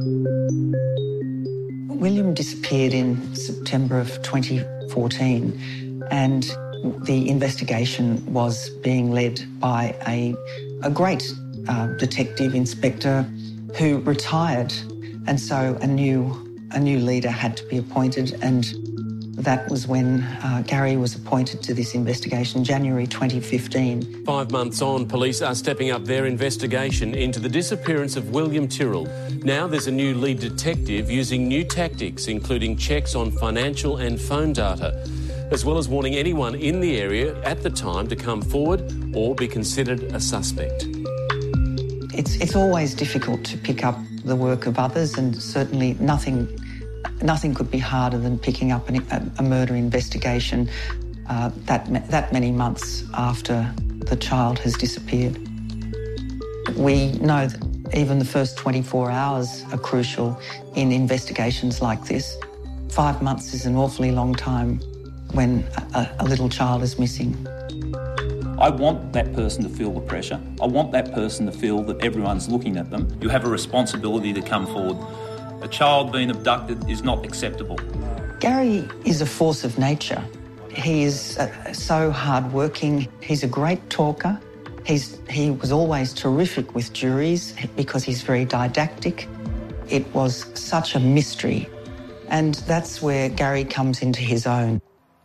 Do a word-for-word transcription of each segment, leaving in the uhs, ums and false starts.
William disappeared in September of twenty fourteen, and the investigation was being led by a, a great uh, detective inspector who retired, and so a new, a new leader had to be appointed, and that was when uh, Gary was appointed to this investigation, January twenty fifteen. Five months on, police are stepping up their investigation into the disappearance of William Tyrrell. Now there's a new lead detective using new tactics, including checks on financial and phone data, as well as warning anyone in the area at the time to come forward or be considered a suspect. It's, it's always difficult to pick up the work of others, and certainly nothing Nothing could be harder than picking up an, a, a murder investigation uh, that, that many months after the child has disappeared. We know that even the first twenty-four hours are crucial in investigations like this. Five months is an awfully long time when a, a little child is missing. I want that person to feel the pressure. I want that person to feel that everyone's looking at them. You have a responsibility to come forward. A child being abducted is not acceptable. Gary is a force of nature. He is uh, so hard-working. He's a great talker. He's, he was always terrific with juries because he's very didactic. It was such a mystery, and that's where Gary comes into his own.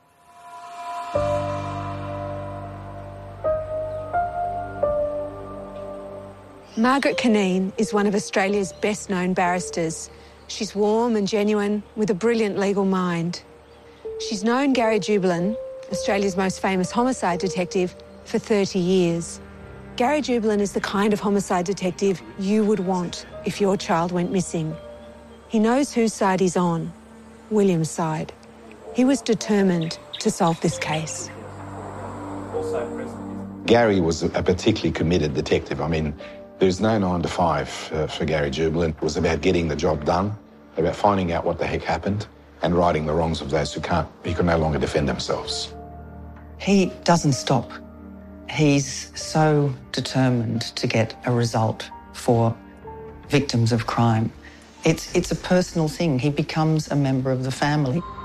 Margaret Cunneen is one of Australia's best-known barristers. She's warm and genuine, with a brilliant legal mind. She's known Gary Jubelin, Australia's most famous homicide detective, for thirty years. Gary Jubelin is the kind of homicide detective you would want if your child went missing. He knows whose side he's on, William's side. He was determined to solve this case. Gary was a particularly committed detective. I mean, there's no nine to five uh, for Gary Jubelin. It was about getting the job done, about finding out what the heck happened and righting the wrongs of those who can't, who can no longer defend themselves. He doesn't stop. He's so determined to get a result for victims of crime. It's, it's a personal thing. He becomes a member of the family.